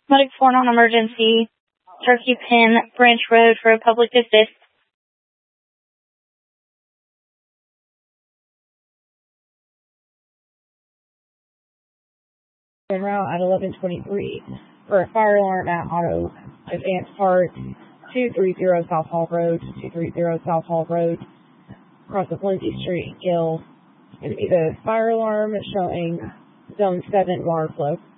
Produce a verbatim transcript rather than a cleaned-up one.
Medic four non-emergency, Turkey Pin, Branch Road for a public assist. En route at eleven twenty-three for a fire alarm at Auto Advance Parts, two thirty South Hall Road, two thirty South Hall Road, across of Lindsay Street, Gill. And the fire alarm showing zone seven water flow.